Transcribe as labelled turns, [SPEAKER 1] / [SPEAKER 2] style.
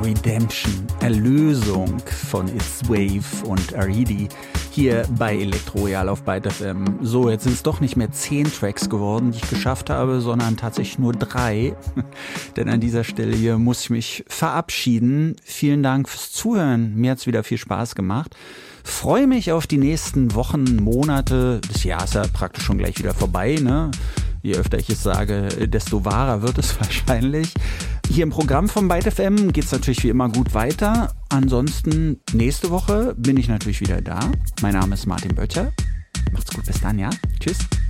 [SPEAKER 1] Redemption, Erlösung von It's Wave und Aridi hier bei Elektroreal auf Byte FM. So, jetzt sind es doch nicht mehr 10 Tracks geworden, die ich geschafft habe, sondern tatsächlich nur 3. Denn an dieser Stelle hier muss ich mich verabschieden. Vielen Dank fürs Zuhören. Mir hat es wieder viel Spaß gemacht. Freue mich auf die nächsten Wochen, Monate. Das Jahr ist ja praktisch schon gleich wieder vorbei, ne? Je öfter ich es sage, desto wahrer wird es wahrscheinlich. Hier im Programm von Byte FM geht es natürlich wie immer gut weiter. Ansonsten nächste Woche bin ich natürlich wieder da. Mein Name ist Martin Böttcher. Macht's gut, bis dann, ja? Tschüss.